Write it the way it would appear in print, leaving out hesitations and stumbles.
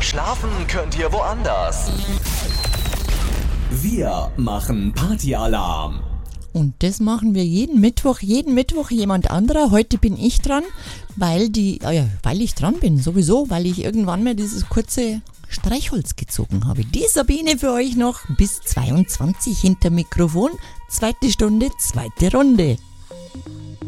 Schlafen könnt ihr woanders. Wir machen Partyalarm. Und das machen wir jeden Mittwoch jemand anderer. Heute bin ich dran, weil ich dran bin, sowieso, weil ich irgendwann mal dieses kurze Streichholz gezogen habe. Die Sabine für euch noch bis 22 hinter Mikrofon. Zweite Stunde, zweite Runde.